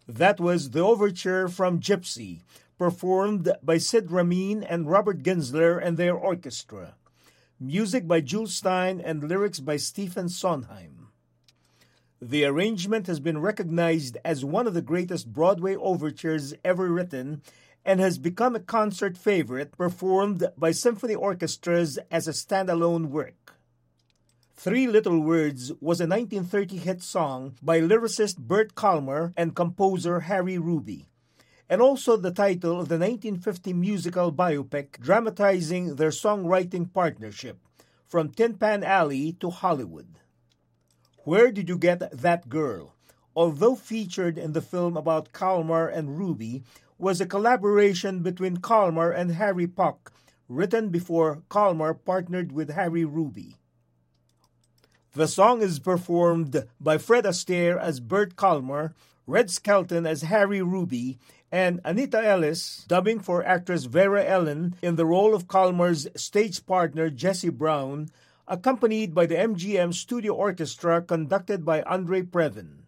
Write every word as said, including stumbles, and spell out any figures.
That was the overture from Gypsy, performed by Sid Ramin and Robert Ginsler and their orchestra. Music by Jules Stein and lyrics by Stephen Sondheim. The arrangement has been recognized as one of the greatest Broadway overtures ever written and has become a concert favorite performed by symphony orchestras as a standalone work. Three Little Words was a nineteen thirty hit song by lyricist Bert Kalmar and composer Harry Ruby, and also the title of the nineteen fifty musical biopic dramatizing their songwriting partnership, From Tin Pan Alley to Hollywood. Where Did You Get That Girl, although featured in the film about Kalmar and Ruby, was a collaboration between Kalmar and Harry Pock, written before Kalmar partnered with Harry Ruby. The song is performed by Fred Astaire as Bert Kalmar, Red Skelton as Harry Ruby, and Anita Ellis dubbing for actress Vera Ellen in the role of Kalmar's stage partner Jesse Brown, accompanied by the M G M Studio Orchestra conducted by Andre Previn.